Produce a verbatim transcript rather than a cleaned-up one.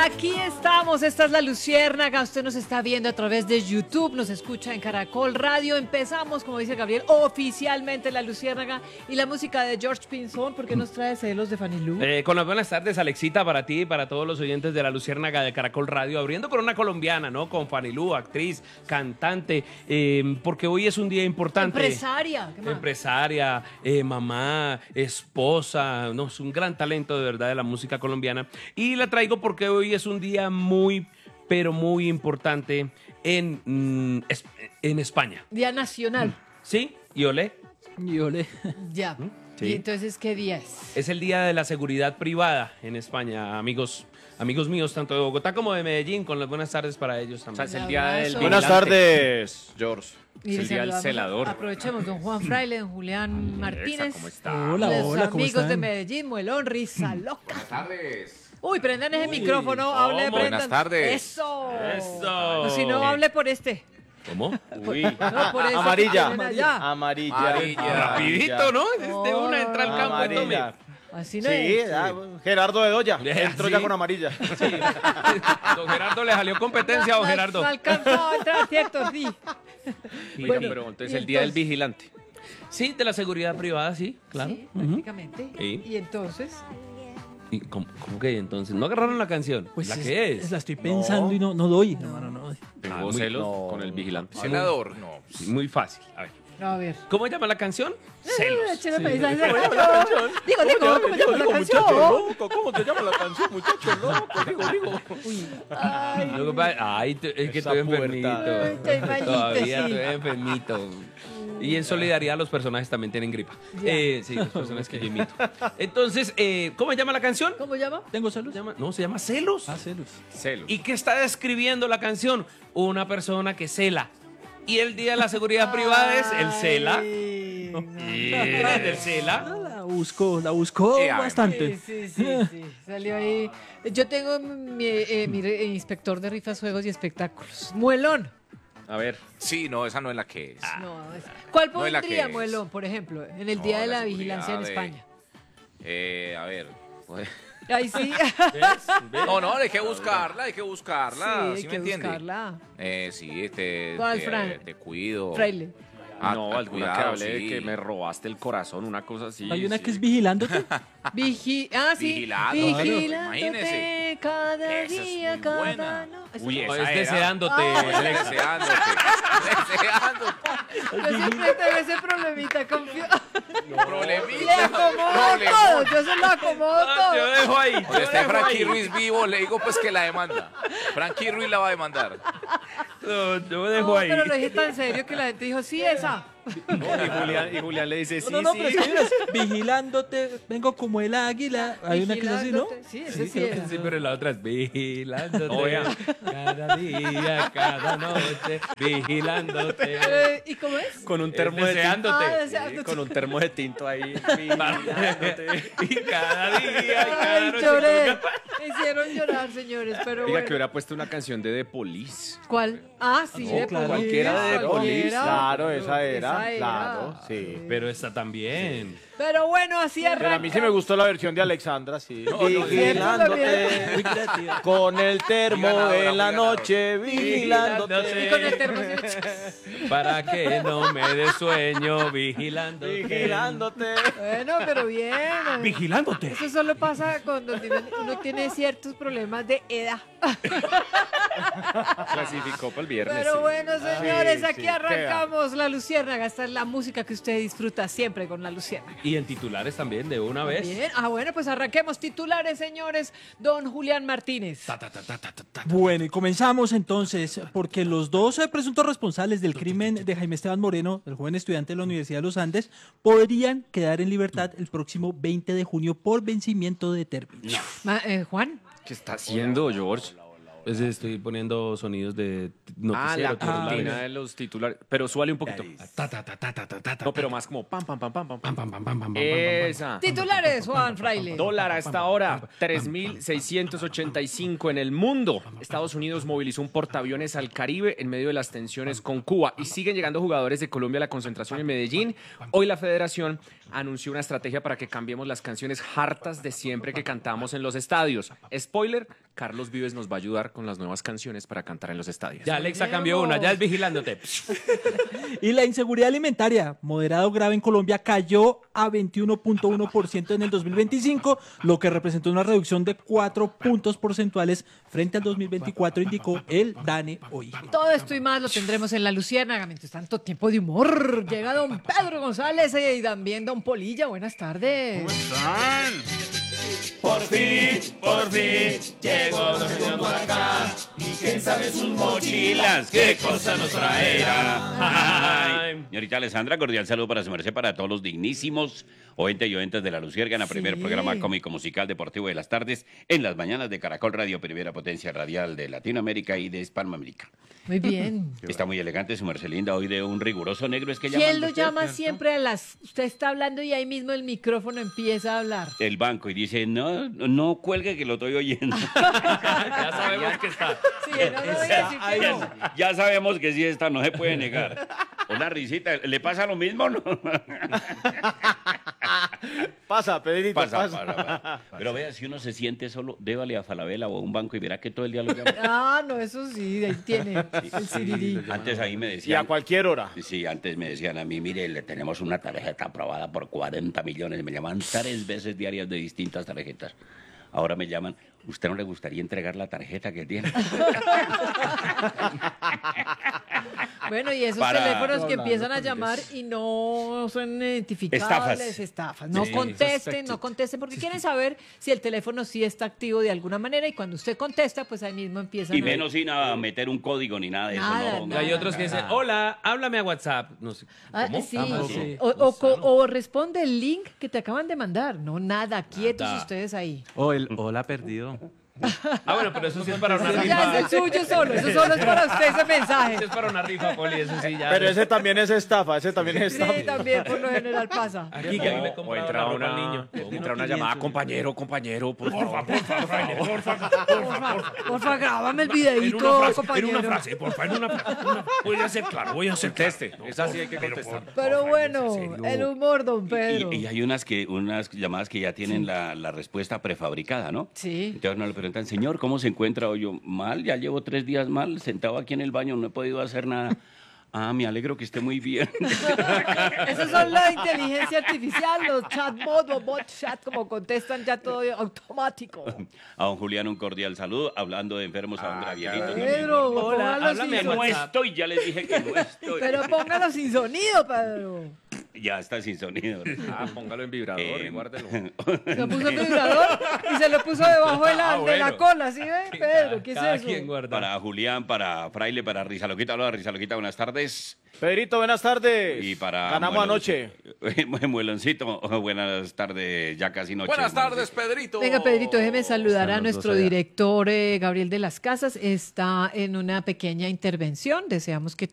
Aquí estamos, esta es La Luciérnaga, usted nos está viendo a través de YouTube, nos escucha en Caracol Radio, empezamos, como dice Gabriel, oficialmente La Luciérnaga y la música de George Pinzón, ¿por qué nos trae celos de Fanny Lu? Eh, con las buenas tardes, Alexita, para ti y para todos los oyentes de La Luciérnaga de Caracol Radio, abriendo con una colombiana, ¿no? Con Fanny Lu, actriz, cantante, eh, porque hoy es un día importante. Empresaria. ¿Qué más? Empresaria, eh, mamá, esposa, no, es un gran talento de verdad de la música colombiana. Y la traigo porque hoy es un día muy, pero muy importante en, mm, es, en España. Día nacional. ¿Sí? ¿Y olé? Y ole. Ya. Sí. ¿Y entonces qué día es? Es el día de la seguridad privada en España, amigos. Amigos míos, tanto de Bogotá como de Medellín, con las buenas tardes para ellos también. O sea, es el día del Abrazo. Buenas tardes, George. Y Es el día del saludamos- celador. Aprovechemos, don Juan Fraile, don Julián Martínez. ¿Cómo está? Hola, los hola, ¿cómo amigos de están? Medellín, Muelón, Risa Loca. Buenas tardes. Uy, prendan ese micrófono, hable, ¿cómo? prendan. Buenas tardes. Eso. Eso. O si no, hable por este. ¿Cómo? Uy. No, por ese Amarilla. que tienen allá. Amarilla. Amarilla. Rapidito, ¿no? De una entra al campo y tome. Amarilla. Así no Sí, es. ah, Gerardo de Doya. Eh, Entró sí. ya con amarilla. Don Gerardo le salió competencia, don No- Gerardo. No alcanzó a entrar, ¿cierto? Sí. Oiga, Bueno, pero entonces y el día del entonces- vigilante. Sí, de la seguridad privada, sí, claro. Sí, prácticamente. Sí. Y entonces, ¿Y cómo, cómo que entonces? ¿No agarraron la canción? Pues ¿La es- qué es? La estoy pensando y no, no doy. Hermano, no doy. Ah, Tengo muy- celos no. con el vigilante. Celador. No, sí, muy fácil. A ver. a ver. ¿Cómo llama la canción? Celos. Échale mensaje. Digo, digo, ¿cómo se llama la canción? ¿Cómo te llama la canción, muchacho loco? Digo, digo. Ay, Lo que pasa- Ay, te- es que Esa estoy pubertad. enfermito. Ay, estoy malito, Todavía sí. estoy enfermito. Y en solidaridad los personajes también tienen gripa. Ya. Eh, sí, los personajes que yo imito. Entonces, eh, ¿cómo se llama la canción? ¿Cómo llama? ¿Tengo celos? Se llama- no, se llama Celos. Ah, celos. Celos. ¿Y qué está describiendo la canción? Una persona que cela. Y el día de la seguridad privada es el cela. Ay, no. Y el cela. Ah, La busco, la buscó Eh, a ver. bastante. Sí, sí, sí, sí. Salió ahí. Yo tengo mi, eh, mi re- inspector de rifas, juegos y espectáculos. Muelón. A ver. Sí, no, esa no es la que es. No, es- ¿Cuál no es la pondría, que es. Muelón, por ejemplo, en el No, Día de la la Vigilancia en seguridad de- España? Eh, a ver. Ay, sí. No, no, hay que buscarla, hay que buscarla. Sí, ¿Sí, hay me que entiende? buscarla. Eh, sí, te, ¿Cuál, te, Fran? te cuido. Fraile. Ah, no, ah, alguna que cuidado, hable de sí. que me robaste el corazón, una cosa así. Hay una sí. que es vigilándote. Vigi ah, sí. Vigilando, Vigilándote imagínese. cada Esa es día, muy cada buena. noche. Uy, O esa es era. deseándote. Ah. Alex. Deseándote. Deseándote. Yo siempre tengo ese problemita. Confío. Le Problemita. acomodo Problemón. todo. Yo se lo acomodo Ah, yo todo. dejo ahí. Cuando yo esté dejo Frankie ahí. Ruiz vivo, le digo pues que la demanda. Frankie Ruiz la va a demandar. No, yo dejo No, ahí. pero lo dije tan serio que la gente dijo, sí, esa. No, y, Julián, y Julián le dice, sí, No, no, sí. pero es que miras, vigilándote, vengo como el águila. Hay una que es así, ¿no? Vigilándote. Sí, ese sí creo que era. Sí, pero la otra es vigilándote. Oiga. Cada día, cada noche, vigilándote. Eh, ¿Y cómo es? Con un Es termo de deseándote. Ah, tinto. deseándote. Con un termo de tinto ahí. Y cada día, y cada Ay, noche. lloré. Me hicieron llorar, señores, pero Diga bueno. que hubiera puesto una canción de The Police. ¿Cuál? Ah, sí, No, de claro. Police, Cualquiera de The Police. cualquiera. Claro, esa era. Esa era. Claro, sí. Pero esta también. Pero bueno, así Pero a arranca. mí sí me gustó la versión de Alexandra, sí. Cierto, Vigilándote Muy creativa. con el termo Muy ganadora, en la muy ganadora. noche, vigilándote. Y con el termo así. Para que no me dé sueño, vigilándote. Vigilándote. Bueno, pero bien. Vigilándote. Eso solo pasa cuando tiene- uno tiene ciertos problemas de edad. Clasificó para el viernes. Pero sí. bueno, señores, Sí, aquí sí, arrancamos La Luciérnaga. Esta es la música que usted disfruta siempre con La Luciérnaga. Y en titulares también, de una vez. Bien. Ah, bueno, pues arranquemos titulares, señores. Don Julián Martínez. Ta, ta, ta, ta, ta, ta, ta. Bueno, y comenzamos entonces, porque los dos eh, presuntos responsables del crimen de Jaime Esteban Moreno, el joven estudiante de la Universidad de los Andes, podrían quedar en libertad el próximo veinte de junio por vencimiento de término. Ma- eh, Juan. ¿Qué está haciendo, George? Pues estoy poniendo sonidos de Ah, noticiero. la titulares. cortina de los titulares. Pero súbale un poquito. Ta, ta, ta, ta, ta, ta, ta, ta. No, pero más como pam, pam, pam, pam, pam. Pam, pam, pam, pam, pam, pam, pam, pam. Esa. Titulares, Juan Fraile. Dólar a esta hora, tres mil seiscientos ochenta y cinco en el mundo. Estados Unidos movilizó un portaaviones al Caribe en medio de las tensiones con Cuba y siguen llegando jugadores de Colombia a la concentración en Medellín. Hoy la federación anunció una estrategia para que cambiemos las canciones hartas de siempre que cantamos en los estadios. Spoiler, Carlos Vives nos va a ayudar con las nuevas canciones para cantar en los estadios. Ya Alexa cambió una, ya es vigilándote. Y la inseguridad alimentaria, moderado grave en Colombia, cayó a veintiuno punto uno por ciento en el dos mil veinticinco, lo que representó una reducción de cuatro puntos porcentuales frente al dos mil veinticuatro, indicó el DANE hoy. Todo esto y más lo tendremos en La Luciérnaga. Mientras tanto, tiempo de humor. Llega don Pedro González eh, y también don Polilla. Buenas tardes. Por fin, por fin, llegó don señor por acá. Y quién sabe sus mochilas, qué cosa nos traerá. Ay, señorita Alessandra, cordial saludo para su merced, para todos los dignísimos oyentes y oyentes de La Luciérnaga, Sí. primer programa cómico musical deportivo de las tardes, en las mañanas de Caracol Radio, primera potencia radial de Latinoamérica y de Hispanoamérica. Muy bien. Está muy elegante su merced linda, hoy de un riguroso negro, es que ¿Quién llaman lo usted, llama ¿cierto? siempre a las... Usted está hablando y ahí mismo el micrófono empieza a hablar. El banco y dice, no, no cuelgue que lo estoy oyendo. Ya sabemos que está. Sí, no, no voy a decir que no. ya, ya sabemos que sí está, no se puede negar. Una risita, ¿le pasa lo mismo no? Pasa, Pedrito, Pasa, pasa. pasa, pasa. Pero vea, si uno se siente solo, débale a Falabella o a un banco y verá que todo el día lo llama. Ah, no, eso sí, ahí tiene el sirirí. Antes ahí me Y a decían... cualquier hora. Sí, antes me decían a mí, mire, le tenemos una tarjeta aprobada por cuarenta millones. Me llaman tres veces diarias de distintas tarjetas. Ahora me llaman, ¿usted no le gustaría entregar la tarjeta que tiene? Bueno, y esos Para- teléfonos que empiezan a llamar y no son identificables, Estafas. estafas. No Sí, contesten, no contesten, porque quieren saber si el teléfono sí está activo de alguna manera y cuando usted contesta, pues ahí mismo empiezan Y a... menos sin a meter un código ni nada de eso. Nada, no, Y no. hay otros que dicen, hola, háblame a WhatsApp. No sé, Ah, ¿cómo? sí. Ah, sí. O, o co- o responde el link que te acaban de mandar. No, nada, quietos Nada. ustedes ahí. O el hola perdido. Ah, bueno, pero eso sí es para una Ya rifa. es el suyo solo, eso solo es para usted ese mensaje. Eso es para una rifa, Poli, eso sí ya. Pero ese también es estafa, ese también es Sí, estafa. también por lo general pasa. Aquí que a mí me O compraron entra la ropa una, al niño. entra una llamada, compañero, compañero, por favor. Porfa, grábame el videíto, compañero. porfa, en una frase. Voy a ser claro, voy a ser Conteste, es así, hay que contestar. Pero bueno, el humor, don Pedro. Y, y hay unas que unas llamadas que ya tienen la, la respuesta prefabricada, ¿no? Sí. Entonces uno le preguntan, señor, ¿cómo se encuentra hoy? Yo, mal, ya llevo tres días mal, sentado aquí en el baño, no he podido hacer nada. Ah, me alegro que esté muy bien. Esos son la inteligencia artificial, los chatbots o bot chat, como contestan ya todo automático. A don Julián un cordial saludo, hablando de enfermos a don Gabrielito. también. Pedro, Hola, póngalo háblame sin Que no sonido. estoy, ya les dije que no estoy. Pero póngalo sin sonido, Pedro. Ya está sin sonido. Ah, póngalo en vibrador y Eh, guárdelo. Se lo puso en vibrador y se lo puso debajo de la, Ah, de la bueno. cola, ¿sí ve? Pedro, ¿qué es Cada eso? quien guarda. Para Julián, para Fraile, para Rizaloquita, hola Rizaloquita, buenas tardes. Pedrito, buenas tardes. Y para Ganamos Muelon- anoche. Mueloncito, buenas tardes, ya casi noche. Buenas tardes, Pedrito. Venga, Pedrito, déjeme saludar a Están los nuestro dos allá. director eh, Gabriel de las Casas. Está en una pequeña intervención. Deseamos que